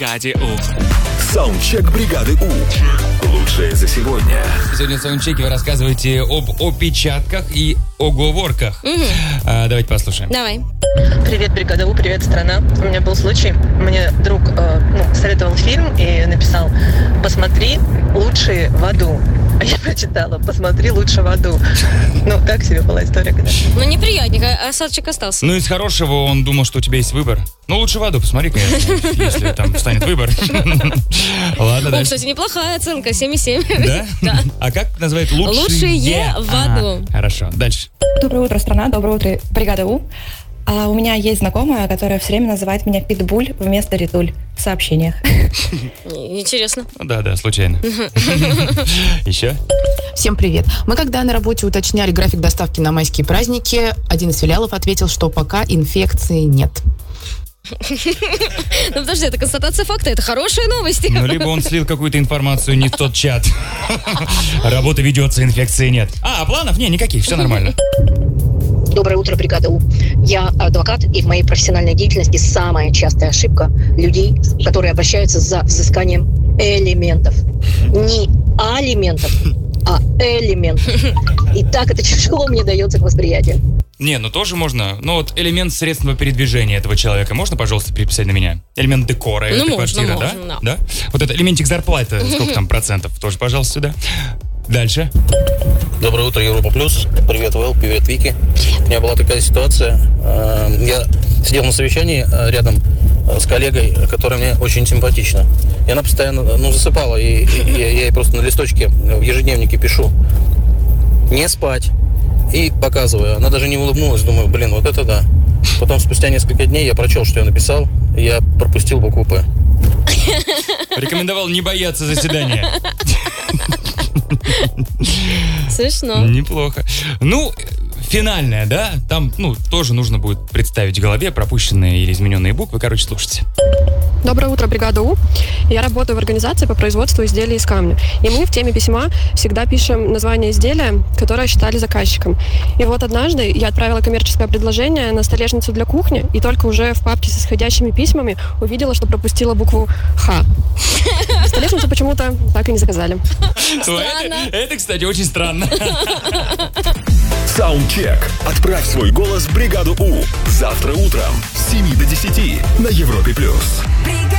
бригаде У. Саундчек бригады У. Лучшее за сегодня. Сегодня в саундчеке вы рассказываете об опечатках и оговорках. Давайте послушаем. Давай. Привет, бригада У, привет, страна. У меня был случай, мне друг советовал фильм и написал: посмотри «Лучшие в аду». А я прочитала: посмотри «Лучше в аду». Ну, так себе была история, конечно. Ну, неприятненько, осадочек остался. Ну, из хорошего он думал, что у тебя есть выбор. Ну, лучше в аду, посмотри, конечно, если там станет выбор. Ладно, О, дальше. кстати, неплохая оценка, 7,7. Да? Да. А как называют лучшие? Лучшие в аду. Хорошо, дальше. Доброе утро, страна. Доброе утро, бригада У. У меня есть знакомая, которая все время называет меня Питбуль вместо Ритуль в сообщениях. Интересно. Да, случайно. Еще? Всем привет. Мы когда на работе уточняли график доставки на майские праздники, один из филиалов ответил, что пока инфекции нет. Ну, подожди, это констатация факта, это хорошие новости. Ну, либо он слил какую-то информацию не в тот чат. Работа ведется, инфекции нет. Планов? Не, никаких, все нормально. Доброе утро, бригада У. Я адвокат, и в моей профессиональной деятельности самая частая ошибка людей, которые обращаются за взысканием элементов. Не алиментов, а элементов. И так это тяжело мне дается к восприятию. Не, ну тоже можно. Ну вот элемент средства передвижения этого человека можно, пожалуйста, переписать на меня? Элемент декора, ну, это можно, квартира, можно, да? Вот это элементик зарплаты, сколько там процентов, тоже, пожалуйста, сюда. Дальше. Доброе утро, Европа Плюс. Привет, Вэл, привет, Вики. У меня была такая ситуация. Я сидел на совещании рядом с коллегой, которая мне очень симпатична. И она постоянно, засыпала. И я ей просто на листочке в ежедневнике пишу: не спать. И показываю. Она даже не улыбнулась. Думаю, вот это да. Потом спустя несколько дней я прочел, что я написал. И я пропустил букву «П». Рекомендовал не бояться заседания. Смешно. Неплохо. Ну, финальная, да? Там, тоже нужно будет представить в голове пропущенные или измененные буквы. Короче, слушайте. Доброе утро, бригада У. Я работаю в организации по производству изделий из камня. И мы в теме письма всегда пишем название изделия, которое считали заказчиком. И вот однажды я отправила коммерческое предложение на столешницу для кухни, и только уже в папке с исходящими письмами увидела, что пропустила букву «Х». Столешницу почему-то так и не заказали. Это, кстати, очень странно. Саундчек. Отправь свой голос в бригаду У. Завтра утром с 7 до 10 на Европе+.